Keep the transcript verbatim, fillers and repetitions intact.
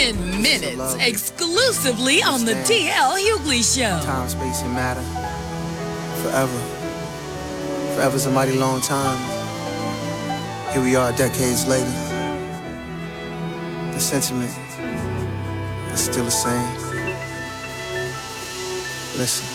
in minutes, exclusively on the T L Hughley Show. Time, space, and matter. Forever. Forever's a mighty long time. Here we are decades later. The sentiment is still the same. Listen.